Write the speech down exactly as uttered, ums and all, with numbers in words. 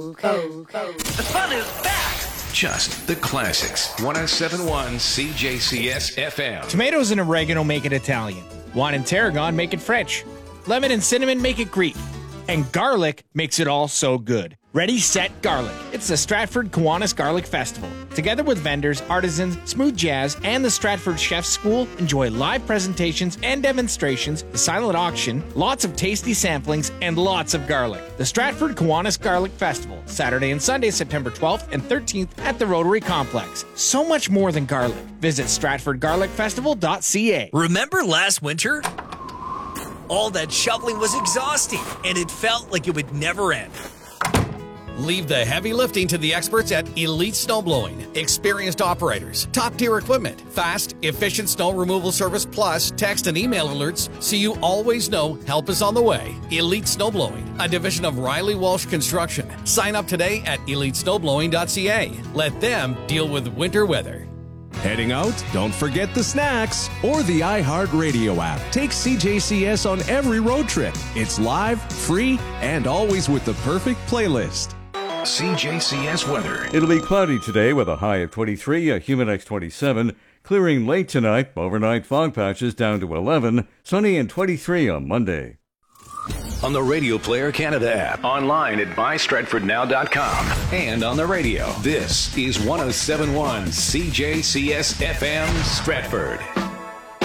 The fun is back. Just the classics. one oh seven point one C J C S F M. Tomatoes and oregano make it Italian. Wine and tarragon make it French. Lemon and cinnamon make it Greek. And garlic makes it all so good. Ready, set, garlic. It's the Stratford Kiwanis Garlic Festival. Together with vendors, artisans, smooth jazz, and the Stratford Chef's School, enjoy live presentations and demonstrations, the silent auction, lots of tasty samplings, and lots of garlic. The Stratford Kiwanis Garlic Festival, Saturday and Sunday, September twelfth and thirteenth at the Rotary Complex. So much more than garlic. Visit stratford garlic festival dot c a. Remember last winter? All that shoveling was exhausting, and it felt like it would never end. Leave the heavy lifting to the experts at Elite Snowblowing. Experienced operators, top-tier equipment, fast, efficient snow removal service, plus text and email alerts so you always know help is on the way. Elite Snowblowing, a division of Riley Walsh Construction. Sign up today at elite snowblowing dot c a. Let them deal with winter weather. Heading out? Don't forget the snacks or the iHeartRadio app. Take C J C S on every road trip. It's live, free, and always with the perfect playlist. C J C S weather. It'll be cloudy today with a high of twenty-three, a humid index twenty-seven. Clearing late tonight, overnight fog patches down to eleven. Sunny and twenty-three on Monday. On the Radio Player Canada app, online at buy stratford now dot com, and on the radio. This is one oh seven point one C J C S F M Stratford.